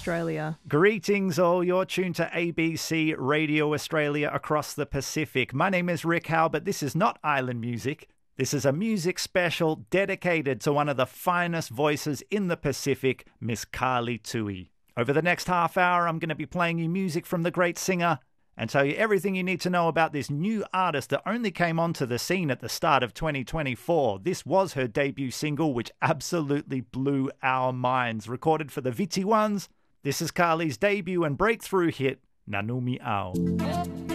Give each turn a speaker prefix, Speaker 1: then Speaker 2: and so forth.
Speaker 1: Australia.
Speaker 2: Greetings all, you're tuned to ABC Radio Australia across the Pacific. My name is Rick Howe, but this is not island music. This is a music special dedicated to one of the finest voices in the Pacific, Miss Carly Tui. Over the next half hour, I'm going to be playing you music from the great singer and tell you everything you need to know about this new artist that only came onto the scene at the start of 2024. This was her debut single, which absolutely blew our minds. Recorded for the VT1s, this is Carly's debut and breakthrough hit, Nanumi Ao.